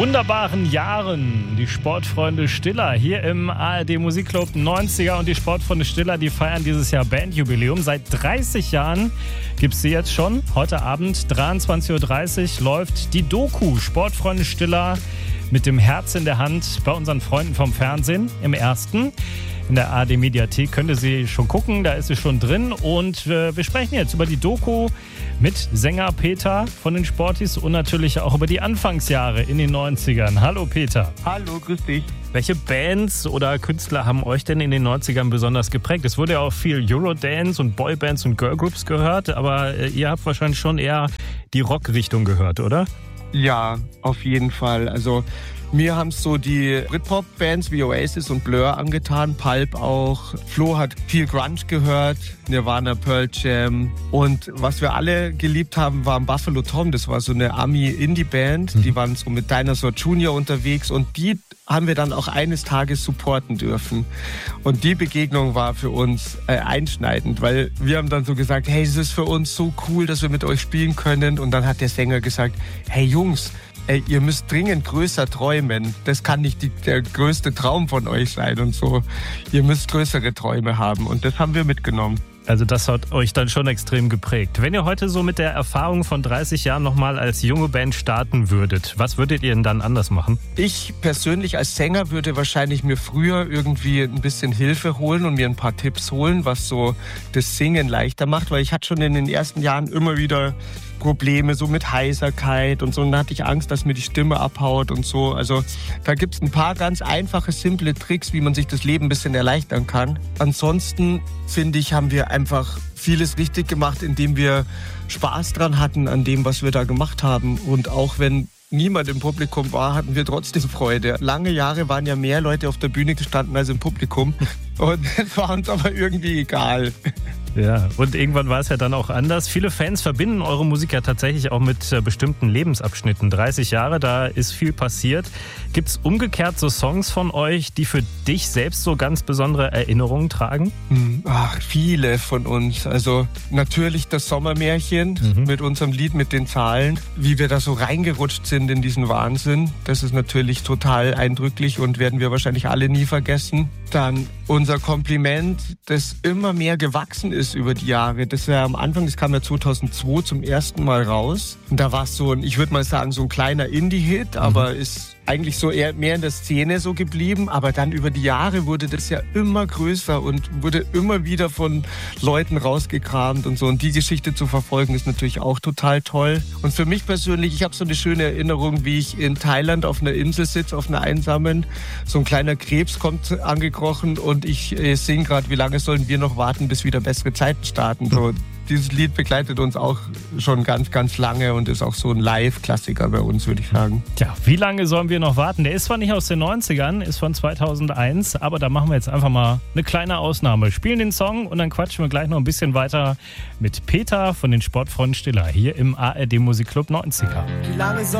wunderbaren Jahren. Die Sportfreunde Stiller hier im ARD Musikclub 90er. Und die Sportfreunde Stiller, die feiern dieses Jahr Bandjubiläum. Seit 30 Jahren gibt es sie jetzt schon. Heute Abend 23.30 Uhr läuft die Doku Sportfreunde Stiller mit dem Herz in der Hand bei unseren Freunden vom Fernsehen im Ersten. In der ARD-Mediathek könnt ihr sie schon gucken, da ist sie schon drin. Und wir sprechen jetzt über die Doku mit Sänger Peter von den Sportis und natürlich auch über die Anfangsjahre in den 90ern. Hallo Peter. Hallo, grüß dich. Welche Bands oder Künstler haben euch denn in den 90ern besonders geprägt? Es wurde ja auch viel Eurodance und Boybands und Girlgroups gehört, aber ihr habt wahrscheinlich schon eher die Rockrichtung gehört, oder? Ja, auf jeden Fall. Also mir haben es so die Britpop-Bands wie Oasis und Blur angetan, Pulp auch. Flo hat viel Grunge gehört, Nirvana, Pearl Jam. Und was wir alle geliebt haben, waren Buffalo Tom. Das war so eine Ami-Indie-Band. Die waren so mit Dinosaur Jr. unterwegs und die haben wir dann auch eines Tages supporten dürfen. Und die Begegnung war für uns einschneidend, weil wir haben dann so gesagt, hey, es ist für uns so cool, dass wir mit euch spielen können. Und dann hat der Sänger gesagt, hey Jungs, ihr müsst dringend größer träumen. Das kann nicht der größte Traum von euch sein und so. Ihr müsst größere Träume haben. Und das haben wir mitgenommen. Also das hat euch dann schon extrem geprägt. Wenn ihr heute so mit der Erfahrung von 30 Jahren nochmal als junge Band starten würdet, was würdet ihr denn dann anders machen? Ich persönlich als Sänger würde wahrscheinlich mir früher irgendwie ein bisschen Hilfe holen und mir ein paar Tipps holen, was so das Singen leichter macht. Weil ich hatte schon in den ersten Jahren immer wieder Probleme so mit Heiserkeit und so. Und da hatte ich Angst, dass mir die Stimme abhaut und so. Also da gibt es ein paar ganz einfache, simple Tricks, wie man sich das Leben ein bisschen erleichtern kann. Ansonsten, finde ich, haben wir einfach vieles richtig gemacht, indem wir Spaß dran hatten an dem, was wir da gemacht haben. Und auch wenn niemand im Publikum war, hatten wir trotzdem Freude. Lange Jahre waren ja mehr Leute auf der Bühne gestanden als im Publikum. Und das war uns aber irgendwie egal. Ja, und irgendwann war es ja dann auch anders. Viele Fans verbinden eure Musik ja tatsächlich auch mit bestimmten Lebensabschnitten. 30 Jahre, da ist viel passiert. Gibt es umgekehrt so Songs von euch, die für dich selbst so ganz besondere Erinnerungen tragen? Ach, viele von uns. Also natürlich das Sommermärchen mit unserem Lied mit den Zahlen. Wie wir da so reingerutscht sind in diesen Wahnsinn. Das ist natürlich total eindrücklich und werden wir wahrscheinlich alle nie vergessen. Dann unser Kompliment, das immer mehr gewachsen ist über die Jahre. Das war am Anfang, das kam ja 2002 zum ersten Mal raus. Und da war es so ich würde mal sagen, so ein kleiner Indie-Hit, aber ist eigentlich so eher mehr in der Szene so geblieben. Aber dann über die Jahre wurde das ja immer größer und wurde immer wieder von Leuten rausgekramt und so. Und die Geschichte zu verfolgen ist natürlich auch total toll. Und für mich persönlich, ich habe so eine schöne Erinnerung, wie ich in Thailand auf einer Insel sitze, auf einer einsamen. So ein kleiner Krebs kommt angekrochen und ich singe gerade, wie lange sollen wir noch warten, bis wieder bessere Zeiten starten. So. Dieses Lied begleitet uns auch schon ganz, ganz lange und ist auch so ein Live-Klassiker bei uns, würde ich sagen. Tja, wie lange sollen wir noch warten? Der ist zwar nicht aus den 90ern, ist von 2001, aber da machen wir jetzt einfach mal eine kleine Ausnahme. Spielen den Song und dann quatschen wir gleich noch ein bisschen weiter mit Peter von den Sportfreunden Stiller hier im ARD Musikclub 90er. Wie lange